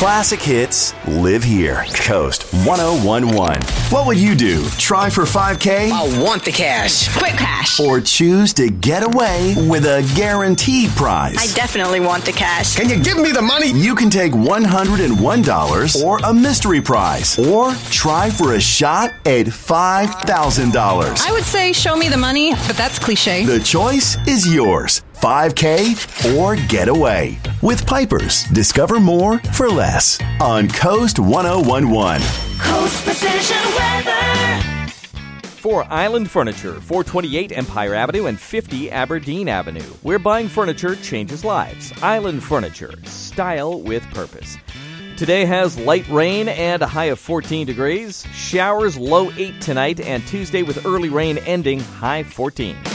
classic hits live here. Coast 1011. What would you do? Try for $5K? I want the cash. Quick cash. Or choose to get away with a guaranteed prize? I definitely want the cash. Can you give me the money? You can take $101 or a mystery prize. Or try for a shot at $5,000. I would say show me the money, but that's cliche. The choice is yours. $5K or get away. With Pipers, discover more for less on Coast 1011. Coast Precision Weather. For Island Furniture, 428 Empire Avenue and 50 Aberdeen Avenue. Where buying furniture changes lives. Island Furniture. Style with purpose. Today has light rain and a high of 14 degrees. Showers low 8 tonight, and Tuesday with early rain ending high 14.